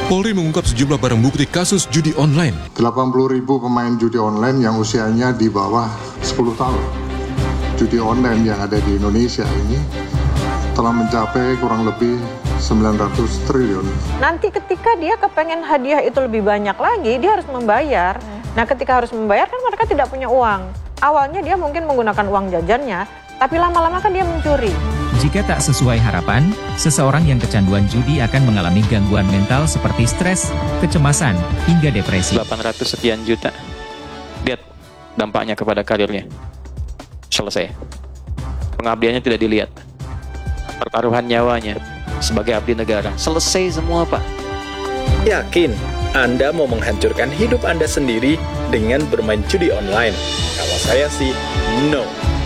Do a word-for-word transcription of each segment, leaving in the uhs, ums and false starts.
Polri mengungkap sejumlah barang bukti kasus judi online. delapan puluh ribu pemain judi online yang usianya di bawah sepuluh tahun. Judi online yang ada di Indonesia ini telah mencapai kurang lebih sembilan ratus triliun. Nanti ketika dia kepengen hadiah itu lebih banyak lagi, dia harus membayar. Nah, ketika harus membayar kan mereka tidak punya uang. Awalnya dia mungkin menggunakan uang jajannya, tapi lama-lama kan dia mencuri. Jika tak sesuai harapan, seseorang yang kecanduan judi akan mengalami gangguan mental seperti stres, kecemasan, hingga depresi. delapan ratus sekian juta. Lihat dampaknya kepada karirnya. Selesai. Pengabdiannya tidak dilihat. Pertaruhan nyawanya sebagai abdi negara. Selesai semua, Pak. Yakin Anda mau menghancurkan hidup Anda sendiri dengan bermain judi online? Kalau saya sih, no.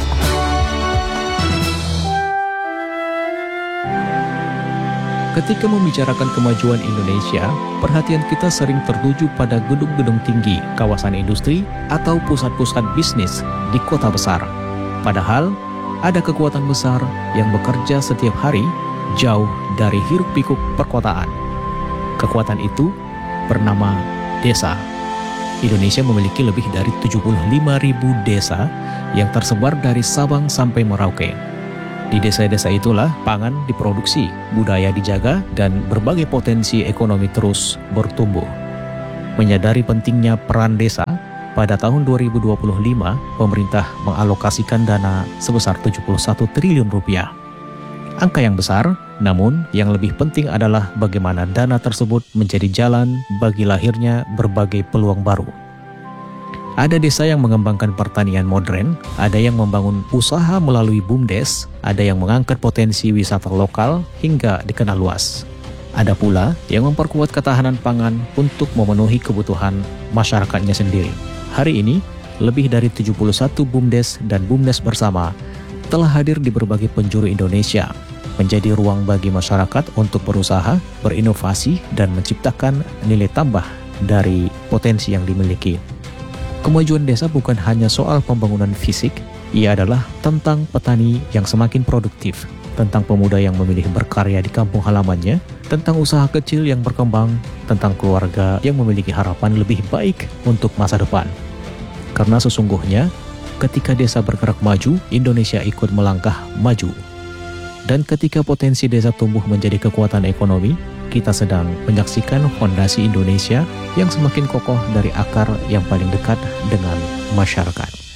Ketika membicarakan kemajuan Indonesia, perhatian kita sering tertuju pada gedung-gedung tinggi, kawasan industri, atau pusat-pusat bisnis di kota besar. Padahal, ada kekuatan besar yang bekerja setiap hari jauh dari hiruk-pikuk perkotaan. Kekuatan itu bernama desa. Indonesia memiliki lebih dari tujuh puluh lima ribu desa yang tersebar dari Sabang sampai Merauke. Di desa-desa itulah pangan diproduksi, budaya dijaga, dan berbagai potensi ekonomi terus bertumbuh. Menyadari pentingnya peran desa, pada tahun dua ribu dua puluh lima, pemerintah mengalokasikan dana sebesar tujuh puluh satu triliun rupiah. Angka yang besar, namun yang lebih penting adalah bagaimana dana tersebut menjadi jalan bagi lahirnya berbagai peluang baru. Ada desa yang mengembangkan pertanian modern, ada yang membangun usaha melalui BUMDes, ada yang mengangkat potensi wisata lokal hingga dikenal luas. Ada pula yang memperkuat ketahanan pangan untuk memenuhi kebutuhan masyarakatnya sendiri. Hari ini, lebih dari tujuh puluh satu BUMDes dan BUMDes bersama telah hadir di berbagai penjuru Indonesia, menjadi ruang bagi masyarakat untuk berusaha, berinovasi, dan menciptakan nilai tambah dari potensi yang dimiliki. Kemajuan desa bukan hanya soal pembangunan fisik, ia adalah tentang petani yang semakin produktif, tentang pemuda yang memilih berkarya di kampung halamannya, tentang usaha kecil yang berkembang, tentang keluarga yang memiliki harapan lebih baik untuk masa depan. Karena sesungguhnya, ketika desa bergerak maju, Indonesia ikut melangkah maju. Dan ketika potensi desa tumbuh menjadi kekuatan ekonomi, kita sedang menyaksikan fondasi Indonesia yang semakin kokoh dari akar yang paling dekat dengan masyarakat.